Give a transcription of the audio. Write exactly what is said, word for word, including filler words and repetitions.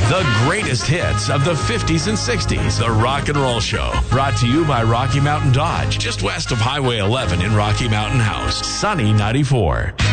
The greatest hits of the fifties and sixties. The Rock and Roll Show. Brought to you by Rocky Mountain Dodge, just west of Highway eleven in Rocky Mountain House. Sunny ninety-four.